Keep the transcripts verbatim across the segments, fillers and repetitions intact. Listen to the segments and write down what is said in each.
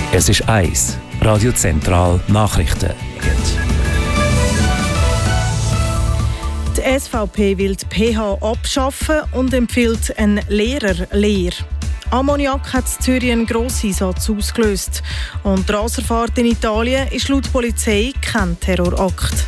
Es ist eins, Radio Zentral Nachrichten. Die S V P will die P H abschaffen und empfiehlt eine Lehrerlehre. Ammoniak hat in Zürich einen Grosseinsatz ausgelöst. Und die Raserfahrt in Italien ist laut Polizei kein Terrorakt.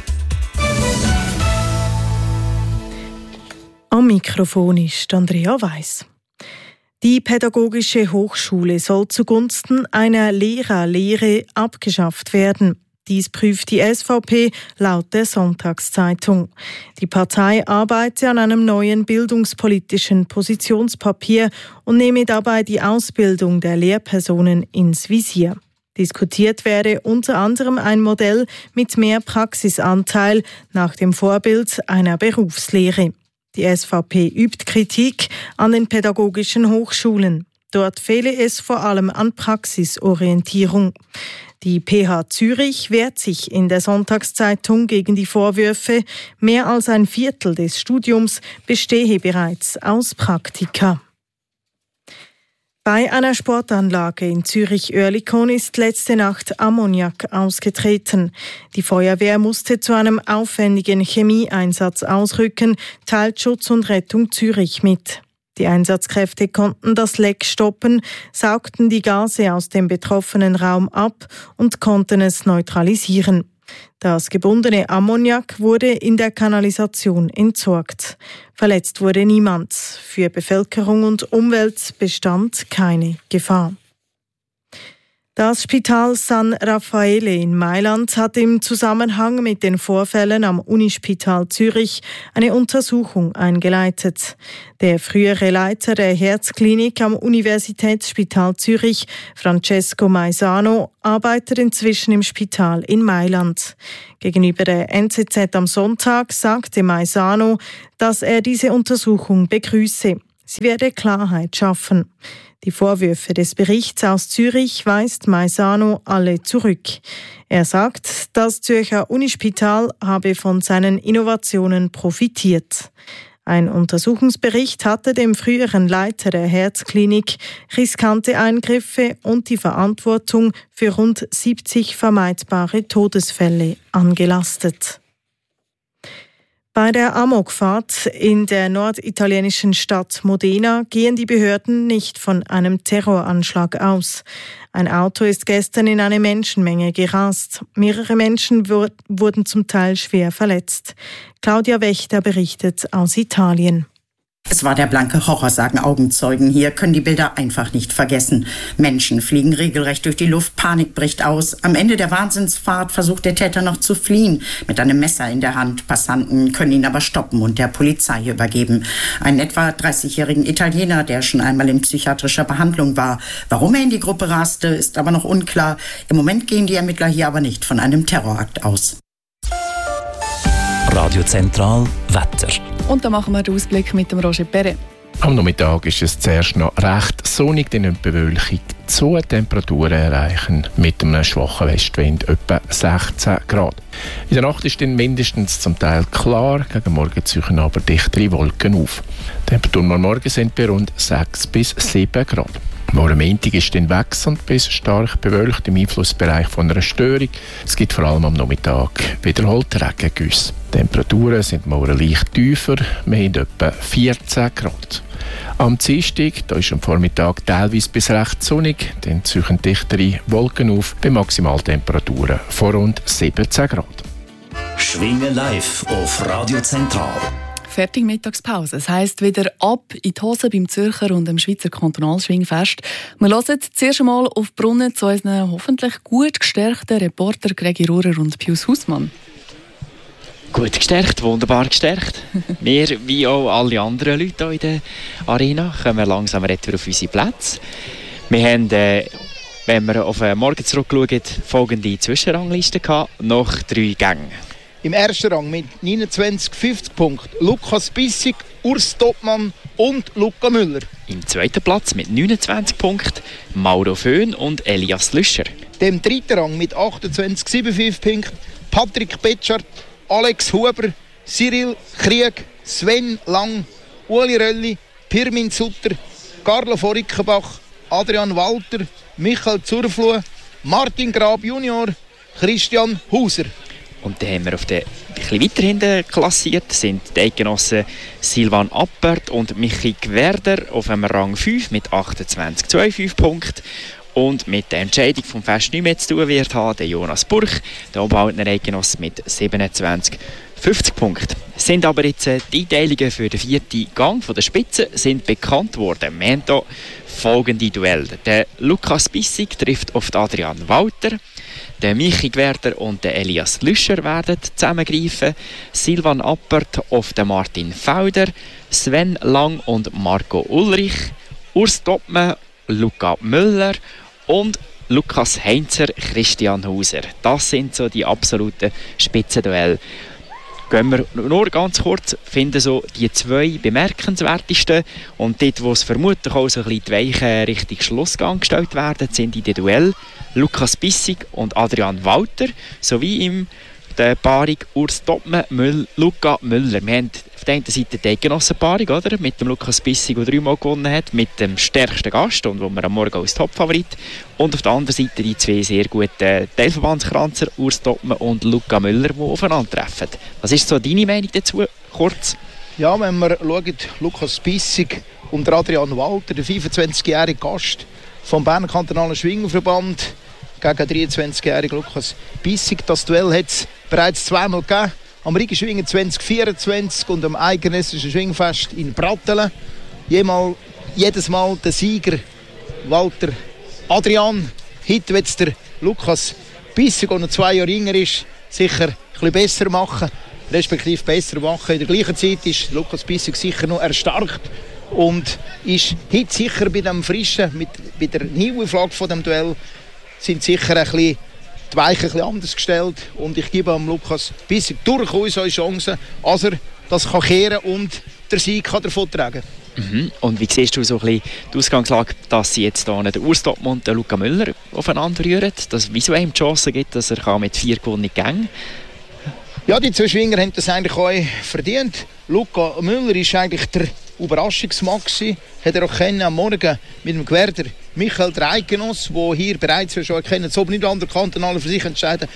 Am Mikrofon ist Andrea Weiss. Die Pädagogische Hochschule soll zugunsten einer Lehrerlehre abgeschafft werden. Dies prüft die S V P laut der Sonntagszeitung. Die Partei arbeite an einem neuen bildungspolitischen Positionspapier und nehme dabei die Ausbildung der Lehrpersonen ins Visier. Diskutiert wäre unter anderem ein Modell mit mehr Praxisanteil nach dem Vorbild einer Berufslehre. Die S V P übt Kritik an den pädagogischen Hochschulen. Dort fehle es vor allem an Praxisorientierung. Die P H Zürich wehrt sich in der Sonntagszeitung gegen die Vorwürfe, mehr als ein Viertel des Studiums bestehe bereits aus Praktika. Bei einer Sportanlage in Zürich-Oerlikon ist letzte Nacht Ammoniak ausgetreten. Die Feuerwehr musste zu einem aufwendigen Chemieeinsatz ausrücken, teilt Schutz und Rettung Zürich mit. Die Einsatzkräfte konnten das Leck stoppen, saugten die Gase aus dem betroffenen Raum ab und konnten es neutralisieren. Das gebundene Ammoniak wurde in der Kanalisation entsorgt. Verletzt wurde niemand. Für Bevölkerung und Umwelt bestand keine Gefahr. Das Spital San Raffaele in Mailand hat im Zusammenhang mit den Vorfällen am Unispital Zürich eine Untersuchung eingeleitet. Der frühere Leiter der Herzklinik am Universitätsspital Zürich, Francesco Maisano, arbeitet inzwischen im Spital in Mailand. Gegenüber der N Z Z am Sonntag sagte Maisano, dass er diese Untersuchung begrüße. Sie werde Klarheit schaffen. Die Vorwürfe des Berichts aus Zürich weist Maisano alle zurück. Er sagt, das Zürcher Unispital habe von seinen Innovationen profitiert. Ein Untersuchungsbericht hatte dem früheren Leiter der Herzklinik riskante Eingriffe und die Verantwortung für rund siebzig vermeidbare Todesfälle angelastet. Bei der Amokfahrt in der norditalienischen Stadt Modena gehen die Behörden nicht von einem Terroranschlag aus. Ein Auto ist gestern in eine Menschenmenge gerast. Mehrere Menschen wurden zum Teil schwer verletzt. Claudia Wächter berichtet aus Italien. Es war der blanke Horror, sagen Augenzeugen. Hier können die Bilder einfach nicht vergessen. Menschen fliegen regelrecht durch die Luft, Panik bricht aus. Am Ende der Wahnsinnsfahrt versucht der Täter noch zu fliehen, mit einem Messer in der Hand. Passanten können ihn aber stoppen und der Polizei übergeben. Einen etwa dreißigjährigen Italiener, der schon einmal in psychiatrischer Behandlung war. Warum er in die Gruppe raste, ist aber noch unklar. Im Moment gehen die Ermittler hier aber nicht von einem Terrorakt aus. Radio Zentral Wetter. Und dann machen wir den Ausblick mit dem Roger Perret. Am Nachmittag ist es zuerst noch recht sonnig, dann eine Bewölkung zu. Temperaturen erreichen mit einem schwachen Westwind etwa sechzehn Grad. In der Nacht ist dann mindestens zum Teil klar, gegen Morgen ziehen aber dichtere Wolken auf. Die Temperaturen am Morgen sind bei rund sechs bis sieben Grad. Morgen Montag ist dann wechselnd bis stark bewölkt im Einflussbereich von einer Störung. Es gibt vor allem am Nachmittag wiederholt Regengüsse. Die Temperaturen sind morgen leicht tiefer, wir haben etwa vierzehn Grad. Am Dienstag, da ist am Vormittag teilweise bis recht sonnig, dann ziehen dichtere Wolken auf bei Maximaltemperaturen von rund siebzehn Grad. Schwingen live auf Radio Zentral. Fertig Mittagspause. Es heisst wieder ab in die Hose beim Zürcher und dem Schweizer Kantonalschwingfest. Wir hören zuerst einmal auf die Brunnen zu unseren hoffentlich gut gestärkten Reporter Gregi Rurer und Pius Hausmann. Gut gestärkt, wunderbar gestärkt. Wir, wie auch alle anderen Leute hier in der Arena, kommen langsam retour auf unsere Plätze. Wir haben, äh, wenn wir auf den Morgen zurückschauen, folgende Zwischenrangliste gehabt, nach drei Gängen. Im ersten Rang mit neunundzwanzig fünfzig Punkten Lukas Bissig, Urs Topmann und Luca Müller. Im zweiten Platz mit neunundzwanzig Punkten Mauro Föhn und Elias Lüscher. Dem dritten Rang mit achtundzwanzig siebenundfünfzig Punkten Patrick Betschart, Alex Huber, Cyril Krieg, Sven Lang, Uli Rölli, Pirmin Sutter, Carlo von Rickenbach, Adrian Walter, Michael Zurfluh, Martin Grab Junior, Christian Hauser. Und dann haben wir auf der ein bisschen weiter hinten klassiert, sind die Eidgenossen Silvan Appert und Michi Gwerder auf dem Rang fünf mit achtundzwanzig Komma fünfundzwanzig Punkten. Und mit der Entscheidung vom Fest nicht mehr zu tun wird haben, der Jonas Burch, der Oberhaltner Eidgenosse mit siebenundzwanzig Komma fünfzig Punkten. Sind aber jetzt äh, die Einteilungen für den vierten Gang von der Spitze sind bekannt worden. Wir haben hier folgende Duelle. Der Lukas Bissig trifft auf Adrian Walter. Der Michi Gwerder und der Elias Lüscher werden zusammengreifen. Silvan Appert auf den Martin Felder. Sven Lang und Marco Ulrich. Urs Doppmann, Luca Müller und Lukas Heinzer, Christian Hauser. Das sind so die absoluten Spitzenduelle. Gehen wir nur ganz kurz, finden so die zwei bemerkenswertesten und dort, wo es vermutlich auch so ein bisschen die Weichen Richtung Schlussgang gestellt werden, sind in den Duell Lukas Bissig und Adrian Walter, sowie im der Paarung Urs Doppmann, Müll, Luca Müller. Wir haben auf der einen Seite die Eidgenossenpaarung, oder? Mit dem Lukas Bissig, der dreimal gewonnen hat, mit dem stärksten Gast und wo wir am Morgen als Topfavorit. Und auf der anderen Seite die zwei sehr guten Teilverbandskranzer, Urs Doppmann und Luca Müller, die aufeinandertreffen. Was ist so deine Meinung dazu, kurz? Ja, wenn wir schauen, Lukas Bissig und Adrian Walter, der fünfundzwanzigjährige Gast vom Berner Kantonalen Schwingerverband, gegen dreiundzwanzigjährigen Lukas Bissig. Das Duell hat es bereits zweimal gegeben. Am Riegenschwingen zwanzig vierundzwanzig und am Eidgenössischen Schwingfest in Brattelen. Jemal, jedes Mal der Sieger Walter Adrian. Heute wird es der Lukas Bissig, der noch zwei Jahre jünger ist, sicher ein bisschen besser machen. Respektive besser machen. In der gleichen Zeit ist Lukas Bissig sicher noch erstarkt und ist heute sicher bei dem frischen, mit, bei der Neuauflage von dem Duell, sind sicher ein bisschen die Weichen ein bisschen anders gestellt. Und ich gebe am Lukas Bissig durchaus eine Chance, dass er das kann kehren und der Sieg kann davon tragen. Mhm. Und wie siehst du so ein bisschen die Ausgangslage, dass sie jetzt hier den Urs Doppmann und den Luca Müller aufeinander rühren? Dass wieso ihm die Chance gibt, dass er mit vier gewonnenen Gängen? Ja, die zwei Schwinger haben das eigentlich auch verdient. Luca Müller ist eigentlich der Überraschungsmax. Hat er auch kennen am Morgen mit dem Gwerder Michael Dreigenoss, der hier bereits schon kennen, so nicht an der kantonalen für sich entscheiden.